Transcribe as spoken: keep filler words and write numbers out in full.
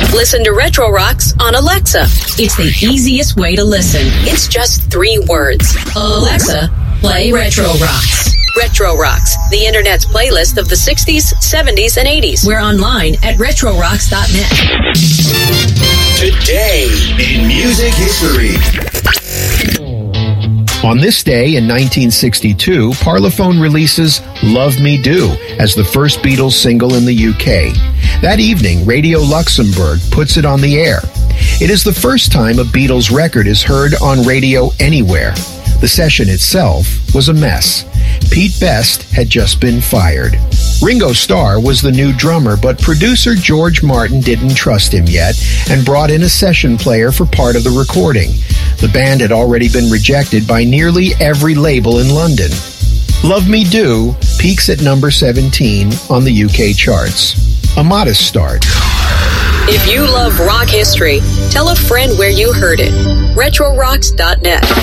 Listen to Retro Rocks on Alexa. It's the easiest way to listen. It's just three words. Alexa, play Retro Rocks. Retro Rocks, the internet's playlist of the sixties, seventies, and eighties. We're online at retro rocks dot net. Today in music history. On this day in nineteen sixty-two, Parlophone releases Love Me Do as the first Beatles single in the U K. That evening, Radio Luxembourg puts it on the air. It is the first time a Beatles record is heard on radio anywhere. The session itself was a mess. Pete Best had just been fired. Ringo Starr was the new drummer, but producer George Martin didn't trust him yet and brought in a session player for part of the recording. The band had already been rejected by nearly every label in London. Love Me Do peaks at number seventeen on the U K charts. A modest start. If you love rock history, tell a friend where you heard it. retro rocks dot net.